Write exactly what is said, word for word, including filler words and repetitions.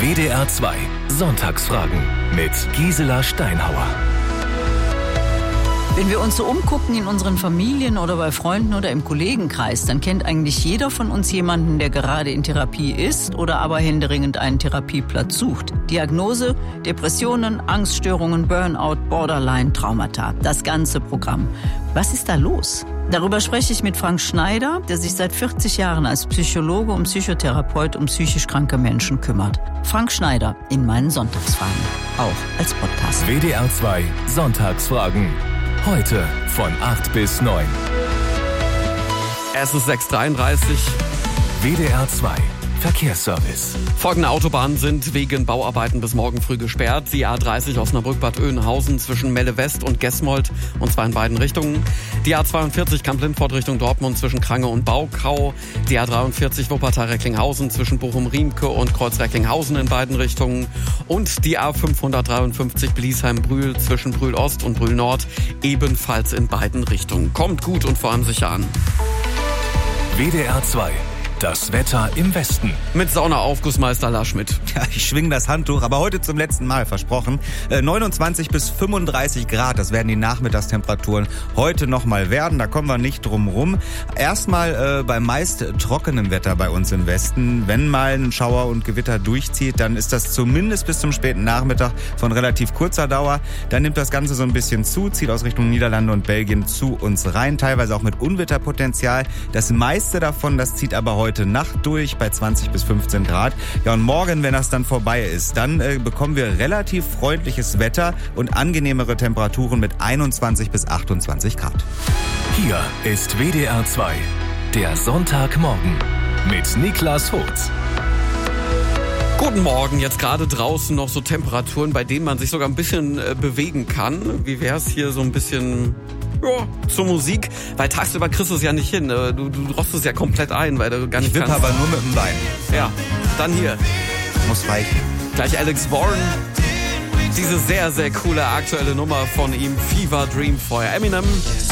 W D R zwei Sonntagsfragen mit Gisela Steinhauer. Wenn wir uns so umgucken in unseren Familien oder bei Freunden oder im Kollegenkreis, dann kennt eigentlich jeder von uns jemanden, der gerade in Therapie ist oder aber händeringend einen Therapieplatz sucht. Diagnose: Depressionen, Angststörungen, Burnout, Borderline, Traumata. Das ganze Programm. Was ist da los? Darüber spreche ich mit Frank Schneider, der sich seit vierzig Jahren als Psychologe und Psychotherapeut um psychisch kranke Menschen kümmert. Frank Schneider in meinen Sonntagsfragen. Auch als Podcast. W D R zwei Sonntagsfragen. Heute von acht bis neun. Es ist sechs Uhr dreiunddreißig. W D R zwei Verkehrsservice. Folgende Autobahnen sind wegen Bauarbeiten bis morgen früh gesperrt. Die A dreißig Osnabrück-Bad Oeynhausen zwischen Melle West und Gesmold, und zwar in beiden Richtungen. Die A zweiundvierzig Kamp-Lindfort Richtung Dortmund zwischen Krange und Baukau. Die A dreiundvierzig Wuppertal-Recklinghausen zwischen Bochum-Riemke und Kreuz-Recklinghausen in beiden Richtungen. Und die A fünfhundertdreiundfünfzig Bliesheim-Brühl zwischen Brühl-Ost und Brühl-Nord ebenfalls in beiden Richtungen. Kommt gut und vor allem sicher an. W D R zwei. Das Wetter im Westen. Mit Saunaaufgussmeister Lars Schmidt. Ja, ich schwinge das Handtuch, aber heute zum letzten Mal, versprochen. Äh, neunundzwanzig bis fünfunddreißig Grad, das werden die Nachmittagstemperaturen heute nochmal werden. Da kommen wir nicht drum rum. Erstmal äh, bei meist trockenem Wetter bei uns im Westen. Wenn mal ein Schauer und Gewitter durchzieht, dann ist das zumindest bis zum späten Nachmittag von relativ kurzer Dauer. Dann nimmt das Ganze so ein bisschen zu, zieht aus Richtung Niederlande und Belgien zu uns rein. Teilweise auch mit Unwetterpotenzial. Das meiste davon, das zieht aber heute Heute Nacht durch bei zwanzig bis fünfzehn Grad. Ja, und morgen, wenn das dann vorbei ist, dann äh, bekommen wir relativ freundliches Wetter und angenehmere Temperaturen mit einundzwanzig bis achtundzwanzig Grad. Hier ist W D R zwei, der Sonntagmorgen mit Niklas Holz. Guten Morgen, jetzt gerade draußen noch so Temperaturen, bei denen man sich sogar ein bisschen äh, bewegen kann. Wie wär's hier so ein bisschen... Ja, zur Musik, weil tagsüber kriegst du es ja nicht hin. Du, du rostest ja komplett ein, weil du gar nicht Ich wippe kannst. aber nur mit dem Bein. Ja, dann hier. Muss reichen. Gleich Alex Warren. Diese sehr, sehr coole aktuelle Nummer von ihm, Fever Dream Feuer. Eminem.